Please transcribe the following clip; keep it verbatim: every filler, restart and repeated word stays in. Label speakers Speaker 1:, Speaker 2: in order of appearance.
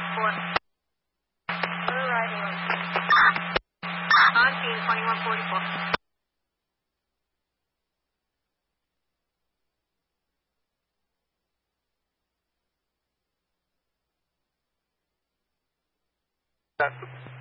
Speaker 1: four. Arriving on scene. On scene, twenty-one forty-four.
Speaker 2: That's